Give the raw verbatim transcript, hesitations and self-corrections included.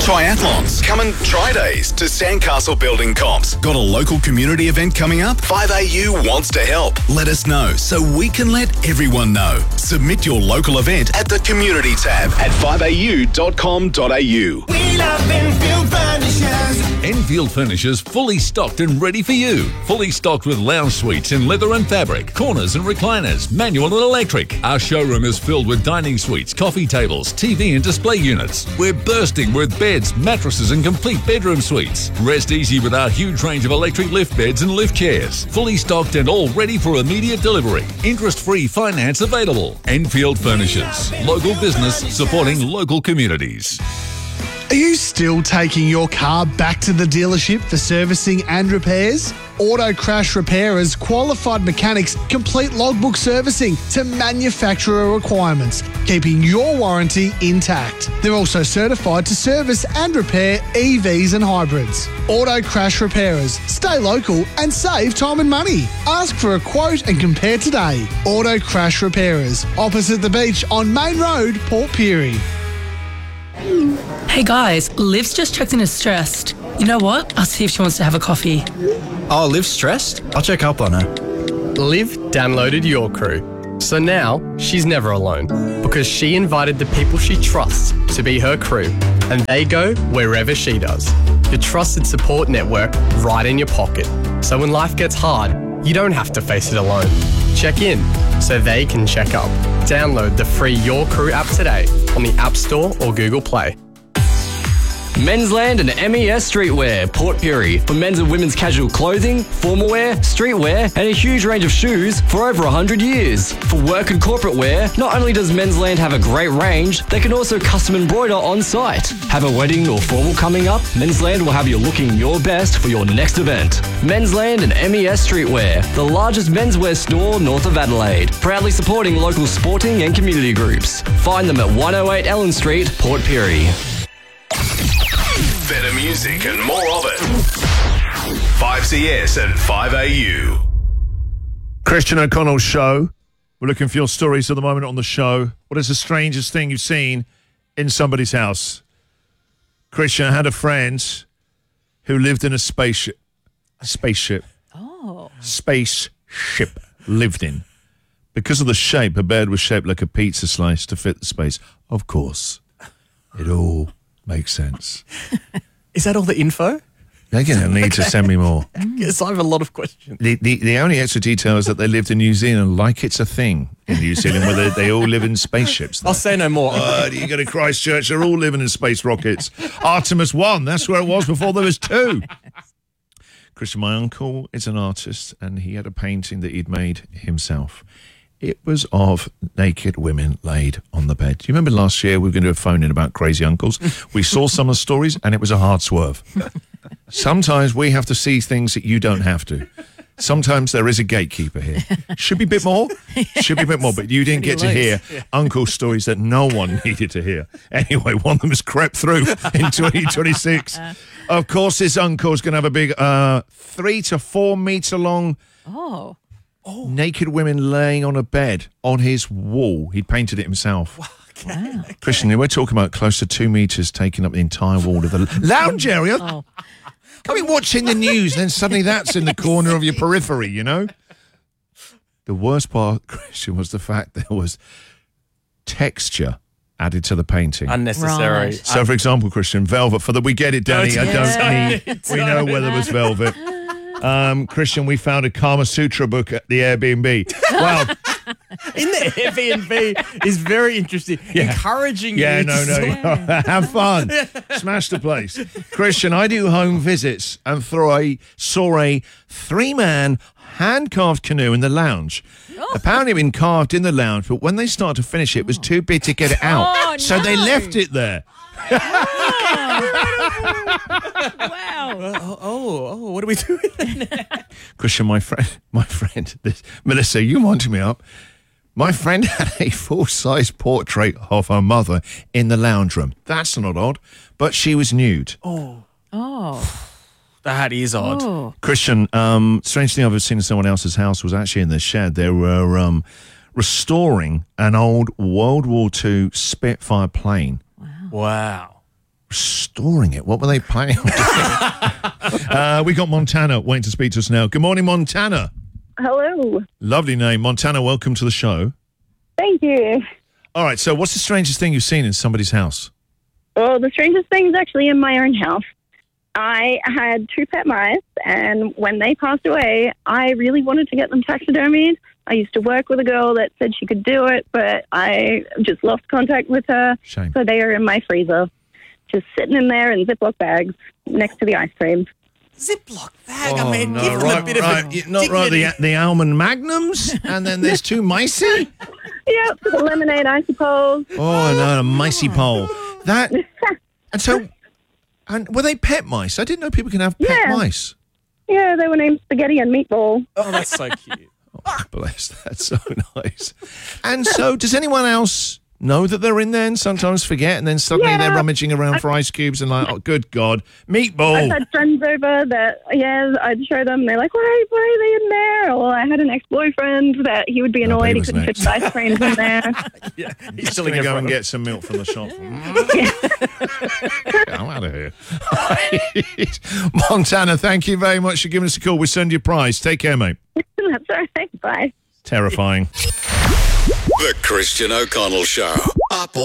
Triathlons. Come and try days to Sandcastle Building Comps. Got a local community event coming up? five A U wants to help. Let us know so we can let everyone know. Submit your local event at the community tab at five a u dot com dot a u. We love Enfield Furnishers. Enfield Furnishers fully stocked and ready for you. Fully stocked with lounge suites in leather and fabric, corners and recliners, manual and electric. Our showroom is filled with dining suites, coffee tables, T V and display units. We're bursting with beds, mattresses and complete bedroom suites. Rest easy with our huge range of electric lift beds and lift chairs. Fully stocked and all ready for immediate delivery. Interest-free finance available. Enfield Furnishers. Local business supporting local communities. Are you still taking your car back to the dealership for servicing and repairs? Auto Crash Repairers qualified mechanics complete logbook servicing to manufacturer requirements, keeping your warranty intact. They're also certified to service and repair E Vs and hybrids. Auto Crash Repairers. Stay local and save time and money. Ask for a quote and compare today. Auto Crash Repairers, opposite the beach on Main Road, Port Pirie. Hey guys, Liv's just checked in as stressed. You know what? I'll see if she wants to have a coffee. Oh, Liv's stressed? I'll check up on her. Liv downloaded Your Crew. So now she's never alone because she invited the people she trusts to be her crew and they go wherever she does. Your trusted support network right in your pocket. So when life gets hard, you don't have to face it alone. Check in so they can check up. Download the free Your Crew app today on the App Store or Google Play. Mensland and M E S Streetwear, Port Pirie, for men's and women's casual clothing, formal wear, streetwear, and a huge range of shoes for over one hundred years. For work and corporate wear, not only does Mensland have a great range, they can also custom embroider on site. Have a wedding or formal coming up? Mensland will have you looking your best for your next event. Mensland and M E S Streetwear, the largest menswear store north of Adelaide, proudly supporting local sporting and community groups. Find them at one oh eight Ellen Street, Port Pirie. Better music and more of it. five C S and five A U. Christian O'Connell's show. We're looking for your stories at the moment on the show. What is the strangest thing you've seen in somebody's house? Christian, I had a friend who lived in a spaceship. A spaceship. Oh. Spaceship lived in. Because of the shape, a bed was shaped like a pizza slice to fit the space. Of course. It all makes sense. Is that all the info? They're going to need okay. to send me more. Yes, I have a lot of questions. The, the the only extra detail is that they lived in New Zealand, like it's a thing in New Zealand, where they, they all live in spaceships. There. I'll say no more. Uh, you go to Christchurch, they're all living in space rockets. Artemis one, that's where it was before there was two. Christian, my uncle is an artist, and he had a painting that he'd made himself. It was of naked women laid on the bed. Do you remember last year we were going to do a phone-in about crazy uncles? We saw some of the stories and it was a hard swerve. Sometimes we have to see things that you don't have to. Sometimes there is a gatekeeper here. Should be a bit more. Should be a bit more, but you didn't get to hear yeah. uncle stories that no one needed to hear. Anyway, one of them has crept through in twenty twenty-six. Of course, this uncle's going to have a big uh, three to four metre long... Oh. Oh. Naked women laying on a bed on his wall. He'd painted it himself. Okay. Wow. Christian, we're talking about close to two metres taking up the entire wall of the lounge area. Oh. I mean, watching the news, then suddenly that's in the corner of your periphery, you know? The worst part, Christian, was the fact there was texture added to the painting. Unnecessary. Right. So, for example, Christian, velvet. For the we get it, Danny. Oh, I don't need. We know whether it was velvet. Um, Christian, we found a Kama Sutra book at the Airbnb. Well, in the Airbnb is very interesting. Yeah. Encouraging yeah, you. no, to no, sort- no. Have fun. Smash the place. Christian, I do home visits and throw a, saw a three-man hand-carved canoe in the lounge. Oh. Apparently it had been carved in the lounge, but when they started to finish it, it was too big to get it out. Oh, so no. they left it there. Wow. Oh, oh, oh, what do we do with it now? Christian, my friend, my friend, this, Melissa, you wanted me up. My friend had a full-size portrait of her mother in the lounge room. That's not odd, but she was nude. Oh. Oh. That is odd. Oh. Christian, um, strange thing I've ever seen in someone else's house was actually in the shed. They were um, restoring an old World War Two Spitfire plane. Wow. Restoring it. What were they playing? uh, we got Montana waiting to speak to us now. Good morning, Montana. Hello. Lovely name. Montana, welcome to the show. Thank you. All right, so what's the strangest thing you've seen in somebody's house? Well, the strangest thing is actually in my own house. I had two pet mice, and when they passed away, I really wanted to get them taxidermied. I used to work with a girl that said she could do it, but I just lost contact with her. Shame. So they are in my freezer, just sitting in there in Ziploc bags next to the ice cream. Ziploc bag. Oh, I mean, no, give them right, a bit right. of Y- a Not right, the, dignity. the almond magnums, and then there's two micey. Yep, the lemonade icy poles. Oh, no, a micey pole. That, and so, and were they pet mice? I didn't know people can have pet Yeah. mice. Yeah, they were named Spaghetti and Meatball. Oh, that's so cute. Oh, bless, that's so nice. And so, does anyone else know that they're in there and sometimes forget, and then suddenly Yeah. they're rummaging around for ice cubes and like, oh, good God, I've meatball. had friends over that, yeah, I'd show them. They're like, why, why are they in there? Or I had an ex-boyfriend that he would be Oh, but he annoyed he was couldn't next. fit his ice creams in there. Yeah, he's still going to go and get some milk from the shop. I'm out of here. Montana, thank you very much for giving us a call. We'll send you a prize. Take care, mate. That's all right. Bye. Terrifying. The Christian O'Connell Show. Up